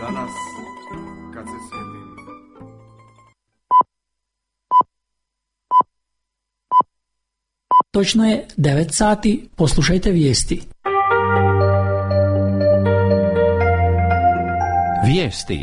danas kad se sjeti. Točno je 9 sati, poslušajte vijesti. Vijesti.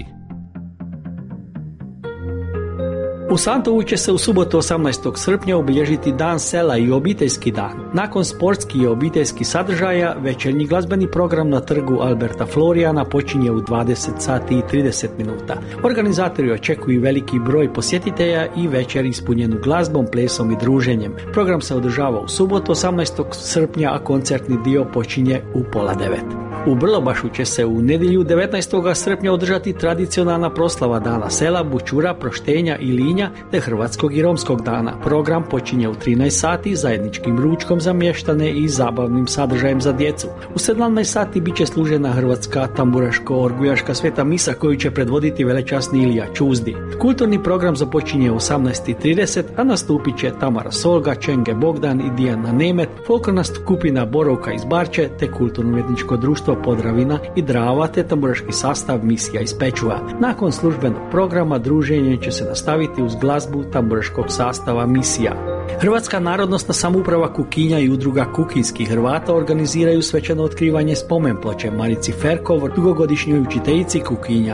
U Santovu će se u subotu 18. srpnja obilježiti Dan sela i obiteljski dan. Nakon sportskih i obiteljskih sadržaja, večernji glazbeni program na trgu Alberta Florijana počinje u 20 sati i 30 minuta. Organizatori očekuju veliki broj posjetitelja i večer ispunjenu glazbom, plesom i druženjem. Program se održava u subotu 18. srpnja, a koncertni dio počinje u 8:30. U Brlobašu će se u nedjelju 19. srpnja održati tradicionalna proslava Dana sela, bućura, proštenja i linja te hrvatskog i romskog dana. Program počinje u 13 sati zajedničkim ručkom za mještane i zabavnim sadržajem za djecu. U 17 sati bit će služena hrvatska tamburaško-orgujaška sveta misa koju će predvoditi velečasni Ilija Čuzdi. Kulturni program započinje u 18:30, a nastupit će Tamara Solga, Čenge Bogdan i Dijana Nemet, folklorna skupina Borovka iz Barče te kulturno-umjetničko društvo Podravina i Drava te tamburaški sastav Misija iz Pečuva. Nakon službenog programa druženje će se nastaviti uz glazbu tamburaškog sastava Misija. Hrvatska narodnosna samouprava Kukinja i udruga kukinskih Hrvata organiziraju svečano otkrivanje spomenploče Marici Ferkov, dugogodišnjoj učiteljici Kukinja.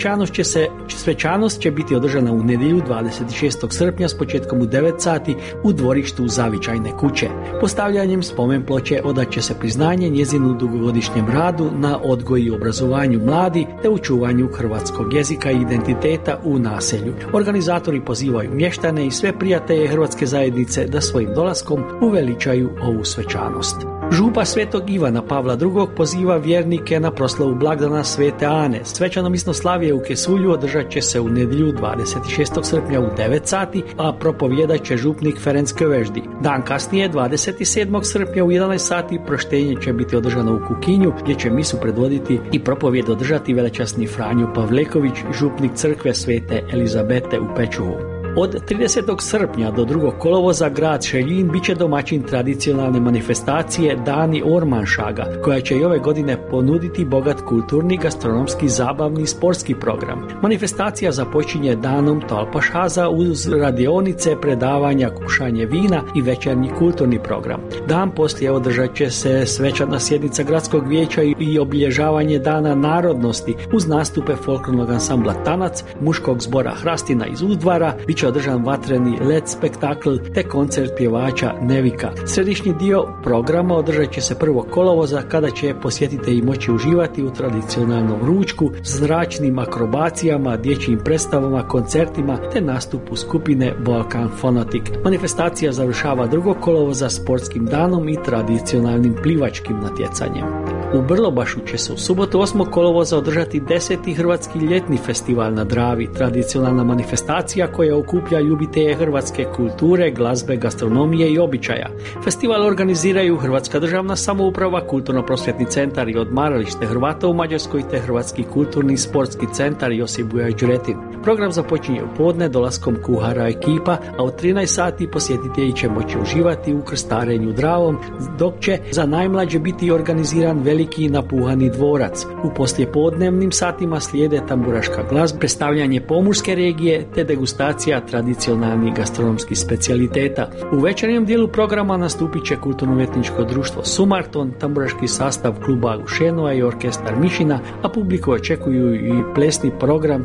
Svečanost će biti održana u nedjelju 26. srpnja s početkom u 9 sati u dvorištu Zavičajne kuće. Postavljanjem spomenploče odat će se priznanje njezinu dugogodišnjem radu na odgoju i obrazovanju mladi te učuvanju hrvatskog jezika i identiteta u naselju. Organizatori pozivaju mještane i sve prijatelje hrvatske zajednice da svojim dolaskom uveličaju ovu svečanost. Župa Svetog Ivana Pavla II poziva vjernike na proslavu blagdana Svete Ane. Svečano misnoslavije u Kesulju održat će se u nedjelju 26. srpnja u 9 sati, a propovjedat će župnik Ferenc Köveždi. Dan kasnije, 27. srpnja u 11 sati, proštenje će biti održano u Kukinju, gdje će misu predvoditi i propovjed održati velečasni Franjo Pavleković, župnik crkve Svete Elizabete u Pečuhu. Od 30. srpnja do 2. kolovoza grad Šeljin bit će domaćin tradicionalne manifestacije Dani Ormanšaga, koja će i ove godine ponuditi bogat kulturni, gastronomski, zabavni i sportski program. Manifestacija započinje danom Talpašhaza uz radionice, predavanja, kušanje vina i večernji kulturni program. Dan poslije održat će se svečana sjednica gradskog vijeća i obilježavanje Dana narodnosti uz nastupe folklornog ansambla Tanac, muškog zbora Hrastina iz Udvara, bit će održan vatreni led spektakl te koncert pjevača Nevika. Središnji dio programa održat će se 1. kolovoza kada će posjetitelji moći uživati u tradicionalnom ručku, zračnim akrobacijama, dječjim predstavama, koncertima te nastupu skupine Balkan Phonetic. Manifestacija završava 2. kolovoza sportskim danom i tradicionalnim plivačkim natjecanjem. U Brlobašu će se u subotu 8. kolovoza održati 10. hrvatski ljetni festival na Dravi, tradicionalna manifestacija koja okuplja ljubitelje hrvatske kulture, glazbe, gastronomije i običaja. Festival organiziraju Hrvatska državna samouprava, Kulturno-prosvjetni centar i odmaralište Hrvata u Mađarskoj te Hrvatski kulturni i sportski centar Josip Buja Đuretin. Program započinje u podne dolaskom kuhara ekipa, a od 13 sati posjetitelji će moći uživati u krstarenju Dravom, dok će za najmlađe biti organiziran veliki i napuhani dvorac. U poslijepodnevnim satima slijede tamburaška glazba, predstavljanje pomorske regije te degustacija tradicionalnih gastronomskih specijaliteta. U večernjem dijelu programa nastupit će kulturno-umjetničko društvo Sumarton, tamburaški sastav kluba Agušenova i orkestar Mišina, a publiku očekuju i plesni program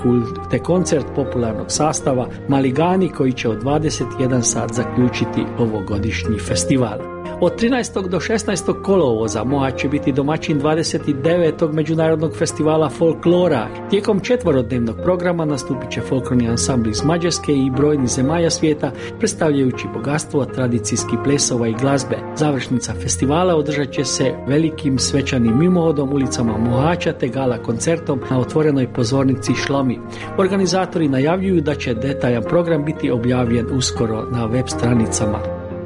te koncert popularnog sastava Maligani koji će od 21 sat zaključiti ovogodišnji festival. Od 13. do 16. kolovoza Mohač će biti domaćin 29. međunarodnog festivala folklora. Tijekom 4-dnevnog programa nastupit će folklorni ansambl iz Mađarske i brojnih zemalja svijeta, predstavljajući bogatstvo tradicijskih plesova i glazbe. Završnica festivala održat će se velikim svečanim mimohodom ulicama Mohača te gala koncertom na otvorenoj pozornici Šlomi. Organizatori najavljuju da će detaljan program biti objavljen uskoro na web stranicama.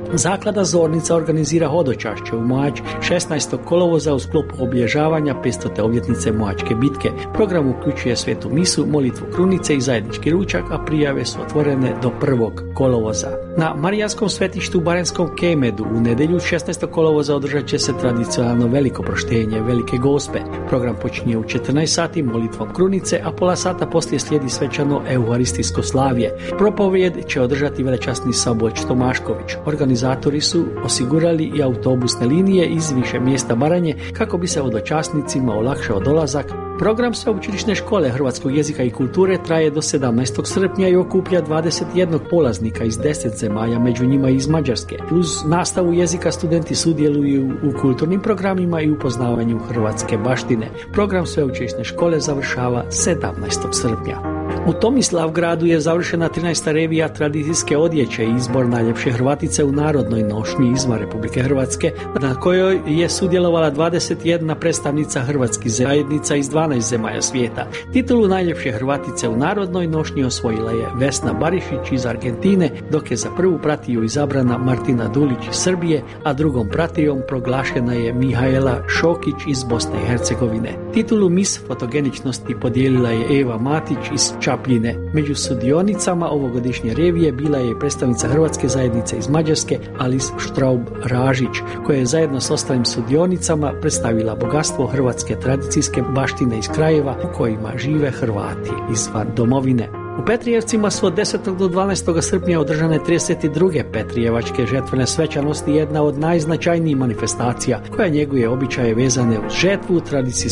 Zaklada Zornica organizira hodočašće u Mohač 16. kolovoza u sklopu obilježavanja 500. obljetnice Mohačke bitke. Program uključuje svetu misu, molitvu krunice i zajednički ručak, a prijave su otvorene do 1. kolovoza. Na Marijanskom svetištu u Barenskom Kemedu u nedjelju 16. kolovoza održat će se tradicionalno veliko proštenje Velike Gospe. Program počinje u 14 sati molitvom krunice, a pola sata poslije slijedi svečano euharistijsko slavlje. Propovijed će održati velečasni Saboć Tomašković. Organizatori su osigurali i autobusne linije iz više mjesta Baranje kako bi se hodočasnicima olakšao dolazak. Program Sveučilišne škole hrvatskog jezika i kulture traje do 17. srpnja i okuplja 21 polaznika iz 10 zemalja, među njima iz Mađarske. Uz nastavu jezika studenti sudjeluju u kulturnim programima i upoznavanju hrvatske baštine. Program Sveučilišne škole završava 17. srpnja. U Tomislavgradu je završena 13. revija tradicijske odjeće i izbor najljepše Hrvatice u narodnoj nošnji izvan Republike Hrvatske, na kojoj je sudjelovala 21 predstavnica hrvatskih zajednica iz 12 zemalja svijeta. Titulu najljepše Hrvatice u narodnoj nošnji osvojila je Vesna Barišić iz Argentine, dok je za prvu pratiju izabrana Martina Dulić iz Srbije, a drugom pratijom proglašena je Mihajla Šokić iz Bosne i Hercegovine. Titulu Mis fotogeničnosti podijelila je Eva Matić iz Čapljine. Među sudionicama ovogodišnje revije bila je predstavnica Hrvatske zajednice iz Mađarske Alice Štraub-Ražić, koja je zajedno s ostalim sudionicama predstavila bogatstvo hrvatske tradicijske baštine iz krajeva u kojima žive Hrvati izvan domovine. U Petrijevcima su od 10. do 12. srpnja održane 32. Petrijevačke žetvene svečanosti, jedna od najznačajnijih manifestacija koja njeguje običaje vezane uz žetvu,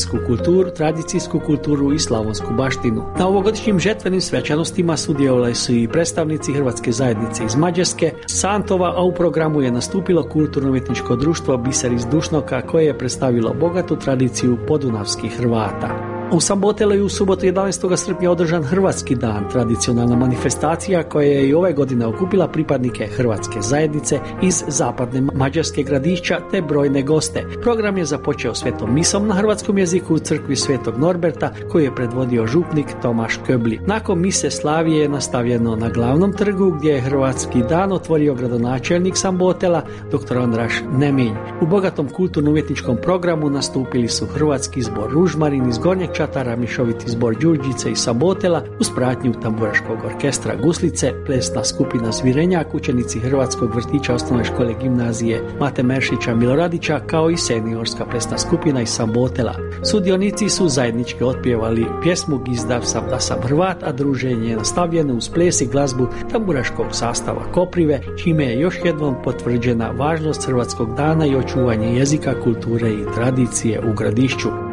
tradicijsku kulturu i slavonsku baštinu. Na ovogodišnjim žetvenim svečanostima sudjelovali su i predstavnici Hrvatske zajednice iz Mađarske, Santova, a u programu je nastupilo kulturno-umjetničko društvo Biser iz Dušnoka, koje je predstavilo bogatu tradiciju podunavskih Hrvata. U Sambotelu i u subotu 11. srpnja održan Hrvatski dan, tradicionalna manifestacija koja je i ove godine okupila pripadnike Hrvatske zajednice iz zapadne Mađarske gradišća te brojne goste. Program je započeo svetom misom na hrvatskom jeziku u crkvi Svetog Norberta, koju je predvodio župnik Tomaš Köbli. Nakon mise slavije je nastavljeno na glavnom trgu, gdje je Hrvatski dan otvorio gradonačelnik Sambotela dr. Andraš Nemenj. U bogatom kulturno-umjetničkom programu nastupili su Hrvatski zbor Ružmarin iz Gornjeg Čatara, Mišoviti zbor Đurđice i Sabotela uz pratnju tamburaškog orkestra Guslice, plesna skupina Zvirenjak, učenici Hrvatskog vrtića osnovne škole gimnazije Mate Meršića Miloradića, kao i seniorska plesna skupina iz Sabotela. Sudionici su zajednički otpjevali pjesmu Gizdav sam da sam Hrvat, a druženje je nastavljeno uz ples i glazbu tamburaškog sastava Koprive, čime je još jednom potvrđena važnost Hrvatskog dana i očuvanje jezika, kulture i tradicije u Gradišću.